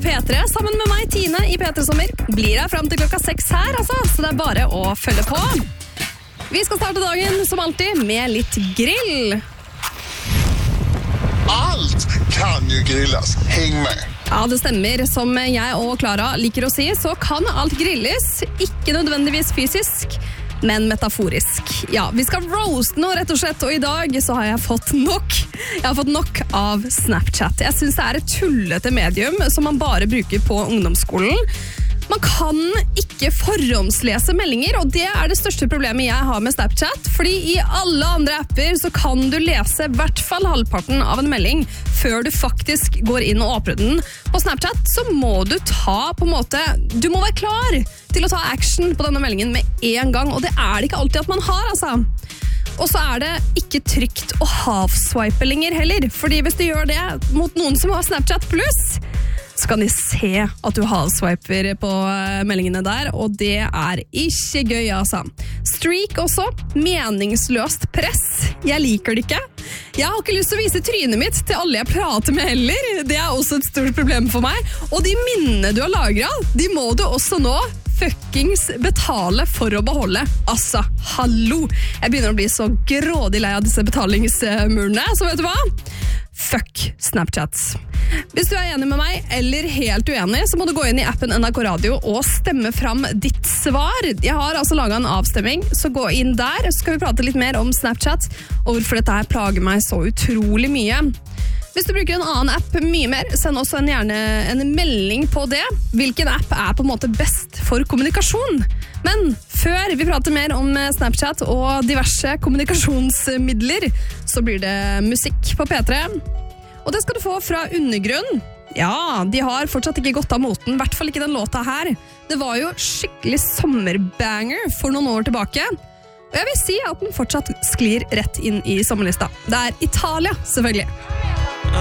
P3 sammen med meg, Tine, i P3 Sommer. Blir her frem til klokka 6 her, altså, så det er bare å følge på. Vi skal starte dagen, som alltid, med litt grill. Allt kan ju grillas. Häng med. Ja, det stemmer. Som jeg og Clara liker å si, så kan alt grilles. Ikke nødvendigvis fysisk, men metaforisk. Ja, vi skal roaste nå, rett og slett, og i dag så har jeg fått nok. Jeg har fått nok av Snapchat. Jeg synes det er et tullete medium som man bare bruker på ungdomsskolen. Man kan ikke forhåndslese meldinger, og det er det største problemet jeg har med Snapchat, fordi i alle andre apper så kan du lese i hvert fall halvparten av en melding før du faktisk går inn og åpner den. På Snapchat så må du du må være klar til å ta action på denne meldingen med en gang, og det er det ikke alltid at man har, altså. Og så er det ikke trygt å half-swipe lenger heller, fordi hvis du gjør det mot noen som har Snapchat Plus, så kan de se at du halswiper på meldingene der, og det er ikke gøy, altså. Streak også, meningsløst press. Jeg liker det ikke. Jeg har ikke lyst til å vise trynet mitt til alle jeg prater med heller. Det er også et stort problem for meg. Og de minnene du har lagret, de må du også nå fuckings betale for å beholde. Altså, hallo! Jeg begynner å bli så grådig lei av disse betalingsmurene, så vet du hva? Fuck Snapchat. Hvis du er enig med meg, eller helt uenig, så må du gå inn i appen NRK Radio og stemme fram ditt svar. Jeg har altså laget en avstemming, så gå inn der, så skal vi prate litt mer om Snapchat, og hvorfor dette her plager meg så utrolig mye. Hvis du bruker en annen app mye mer, send også gjerne en melding på det. Hvilken app er på en måte best for kommunikasjon? Men før vi prater mer om Snapchat og diverse kommunikasjonsmidler, så blir det musikk på P3. Og det skal du få fra Undergrunn. Ja, de har fortsatt ikke gått av moten, i hvert fall ikke den låta her. Det var jo skikkelig sommerbanger for noen år tilbake. Og jeg vil si at den fortsatt sklir rett inn i sommerlista. Det er Italia, selvfølgelig.